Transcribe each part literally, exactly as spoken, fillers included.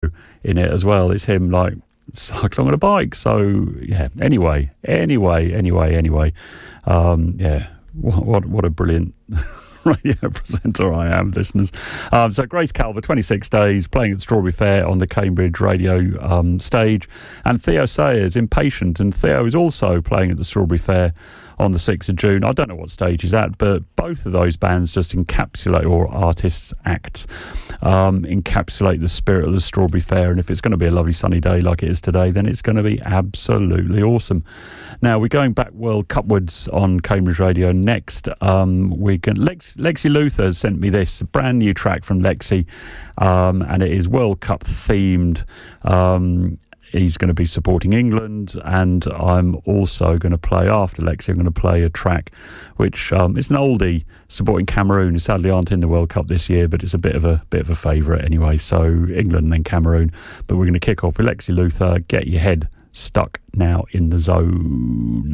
in it as well. It's him like cycling on a bike. So yeah. Anyway, anyway, anyway, anyway. Um, yeah. What what, what a brilliant radio presenter I am, listeners. Um, so Grace Calver, twenty-six days, playing at the Strawberry Fair on the Cambridge radio um, stage, and Theo Sayers, Impatient, and Theo is also playing at the Strawberry Fair on the sixth of June. I don't know what stage he's at, but both of those bands just encapsulate, or artists, acts, um, encapsulate the spirit of the Strawberry Fair. And if it's going to be a lovely sunny day like it is today, then it's going to be absolutely awesome. Now, we're going back World Cupwards on Cambridge Radio next. Um, we're going, Lex, Lexi Luther has sent me this brand new track from Lexi, um, and it is World Cup themed. Um, He's going to be supporting England, and I'm also going to play, after Lexi, I'm going to play a track which um, is an oldie supporting Cameroon, who sadly aren't in the World Cup this year, but it's a bit of a bit of a favourite anyway. So England and then Cameroon. But we're going to kick off with Lexi Luther, Get Your Head Stuck Now in the Zone. Do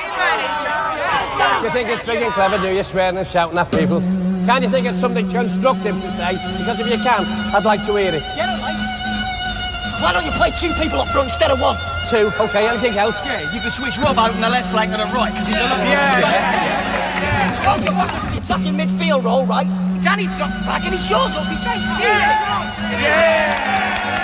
you think it's big and clever, do you, swearing and shouting at people? Can't you think it's something constructive to say? Because if you can, I'd like to hear it. Yeah, all right. Why don't you play two people up front instead of one? Two, okay, anything else? Yeah, you can switch Rob out on the left flank and the right, because he's a lucky Yeah, yeah, yeah, yeah, yeah. So get back into the attacking midfield role, right? Danny drops back and he shows up defence. Yeah! Yeah!